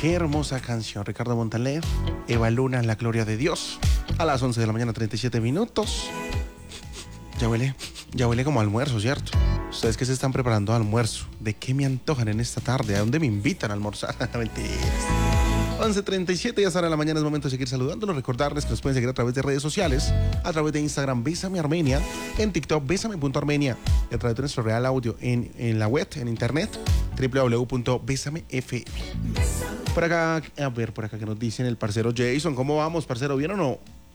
Qué hermosa canción, Ricardo Montaner, Eva Luna, La Gloria de Dios. A las 11 de la mañana, 37 minutos. Ya huele como almuerzo, ¿cierto? Ustedes que se están preparando almuerzo, ¿de qué me antojan en esta tarde? ¿A dónde me invitan a almorzar? Mentiras. 11:37, ya estará en la mañana, es momento de seguir saludándolos. Recordarles que nos pueden seguir a través de redes sociales, a través de Instagram, Bésame Armenia, en TikTok, Bésame.Armenia, y a través de nuestro Real Audio en la web, en internet, www.besamefm. Por acá que nos dicen el parcero Jason. ¿Cómo vamos, parcero? ¿Bien o no?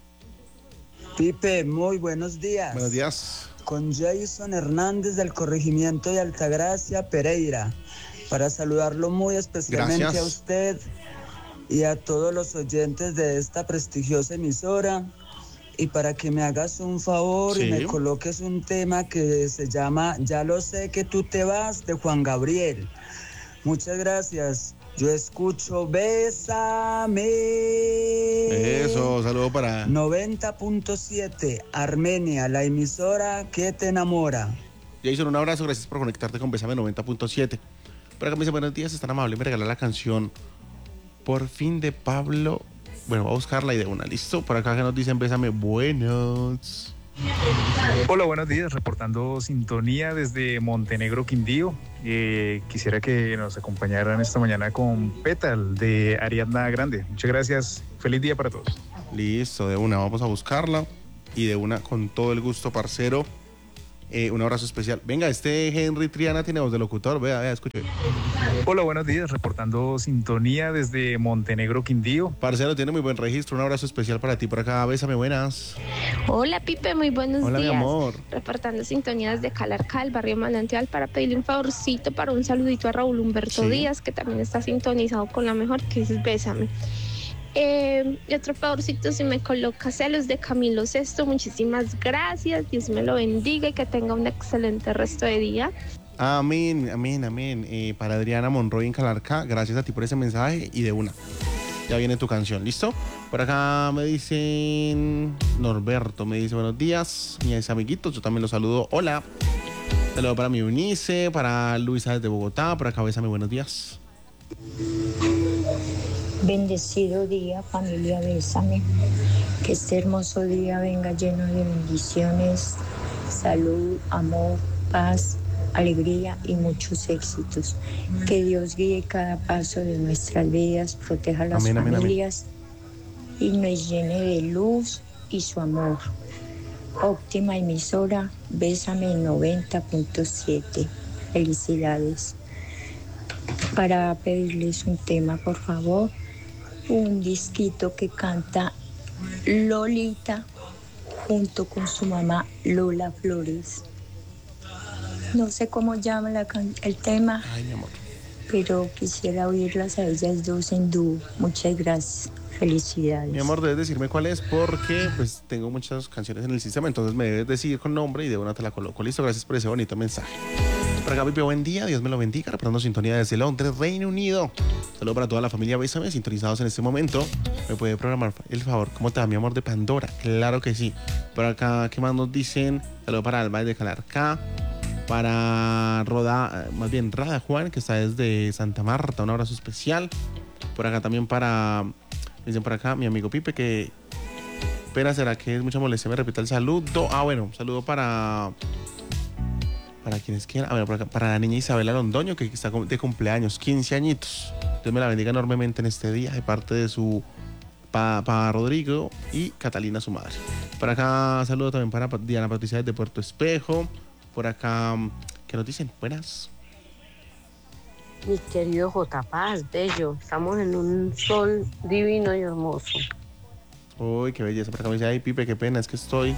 Pipe, muy buenos días. Buenos días. Con Jason Hernández del corregimiento de Altagracia, Pereira, para saludarlo muy especialmente. Gracias a usted y a todos los oyentes de esta prestigiosa emisora, y para que me hagas un favor y me coloques un tema que se llama Ya lo sé que tú te vas, de Juan Gabriel. Muchas gracias. Yo escucho Bésame. Eso, saludo para 90.7 Armenia, la emisora que te enamora. Jason, un abrazo, gracias por conectarte con Bésame 90.7. Por acá me dice, buenos días, es tan amable, me regala la canción Por fin de Pablo. Bueno, voy a buscarla y de una, ¿listo? Por acá que nos dicen Bésame, buenos. Hola, buenos días, reportando sintonía desde Montenegro, Quindío. Quisiera que nos acompañaran esta mañana con Petal de Ariadna Grande. Muchas gracias, feliz día para todos. Listo, de una, vamos a buscarla y de una, con todo el gusto, parcero. Un abrazo especial. Venga, Henry Triana tiene voz de locutor, vea, escuche. Hola, buenos días, reportando sintonía desde Montenegro, Quindío. Parcero, tiene muy buen registro, un abrazo especial para ti por acá, bésame, buenas. Hola, Pipe, muy buenos días. Hola, mi amor. Reportando sintonía desde Calarcá, el barrio Manantial, para pedirle un favorcito para un saludito a Raúl Humberto Díaz, que también está sintonizado con la mejor, que es Bésame. Y otro favorcito, si me coloca Celos de Camilo Sesto, muchísimas gracias, Dios me lo bendiga y que tenga un excelente resto de día. Amén. Para Adriana Monroy en Calarcá, gracias a ti por ese mensaje y de una. Ya viene tu canción, ¿listo? Por acá me dicen, Norberto me dice buenos días, mis amiguitos, yo también los saludo, hola. Saludo para mi Eunice, para Luisa desde Bogotá, por acá bésame, buenos días. Bendecido día, familia, bésame. Que este hermoso día venga lleno de bendiciones, salud, amor, paz, alegría y muchos éxitos. Que Dios guíe cada paso de nuestras vidas, proteja a las familias y nos llene de luz y su amor. Óptima emisora, Bésame 90.7. Felicidades. Para pedirles un tema, por favor. Un disquito que canta Lolita junto con su mamá Lola Flores. No sé cómo llama el tema. Ay, mi amor. Pero quisiera oírlas a ellas dos en dúo. Muchas gracias. Felicidades. Mi amor, debes decirme cuál es porque pues tengo muchas canciones en el sistema, entonces me debes decir con nombre y de una te la coloco. Listo, gracias por ese bonito mensaje. Por acá, Pipe, buen día, Dios me lo bendiga, reparando sintonía desde Londres, Reino Unido. Saludos para toda la familia Bésame, sintonizados en este momento. ¿Me puede programar el favor? ¿Cómo te va, mi amor de Pandora? Claro que sí. Por acá, ¿qué más nos dicen? Saludos para Alba de Calarcá, para Rada Juan, que está desde Santa Marta, un abrazo especial. Por acá también dicen por acá, mi amigo Pipe, que... Espera, ¿será que es mucha molestia? Me repita el saludo. Bueno, saludo para quienes quieran. Por acá, para la niña Isabela Londoño, que está de cumpleaños, 15 añitos. Dios me la bendiga enormemente en este día, de parte de su papá Rodrigo y Catalina, su madre. Por acá, saludo también para Diana Patricia de Puerto Espejo. Por acá, ¿qué nos dicen? Buenas. Mi querido J. Paz, bello. Estamos en un sol divino y hermoso. Uy, qué belleza. Por acá me dice, ay, Pipe, qué pena, es que estoy...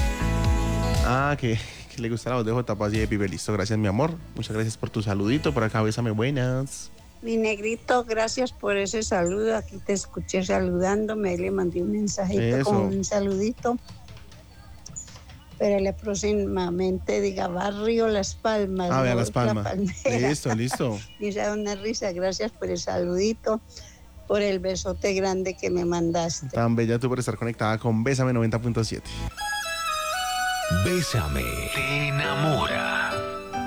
que le gusta la voz de J. Paz y de Pipe. Listo, gracias, mi amor. Muchas gracias por tu saludito. Por acá, bésame, buenas. Mi negrito, gracias por ese saludo. Aquí te escuché saludándome. Le mandé un mensajito con un saludito. Pero le próximamente diga Barrio Las Palmas. Vea Las Palmas. Listo. Dice una risa, gracias por el saludito, por el besote grande que me mandaste. Tan bella tú por estar conectada con Bésame 90.7. Bésame, te enamora.